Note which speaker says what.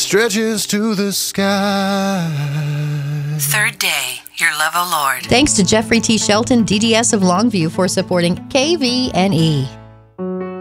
Speaker 1: stretches to the sky.
Speaker 2: Third Day, Your Love, O Lord.
Speaker 3: Thanks to Jeffrey T. Shelton, DDS of Longview, for supporting KVNE.